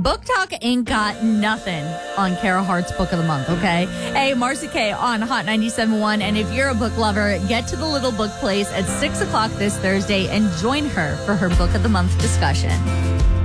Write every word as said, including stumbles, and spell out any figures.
Book Talk ain't got nothing on Kara Hart's Book of the Month, okay? Hey, Marcy K on Hot ninety-seven point one. And if you're a book lover, get to the Little Book Place at six o'clock this Thursday and join her for her Book of the Month discussion.